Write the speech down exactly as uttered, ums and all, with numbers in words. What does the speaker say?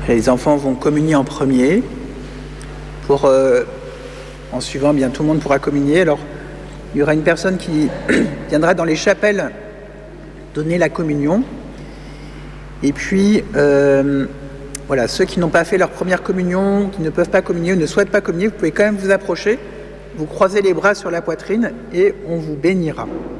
Les enfants vont communier en premier. Pour, euh, en suivant, bien tout le monde pourra communier. Alors, il y aura une personne qui viendra dans les chapelles donner la communion. Et puis, euh, voilà, ceux qui n'ont pas fait leur première communion, qui ne peuvent pas communier ou ne souhaitent pas communier, vous pouvez quand même vous approcher, vous croisez les bras sur la poitrine et on vous bénira.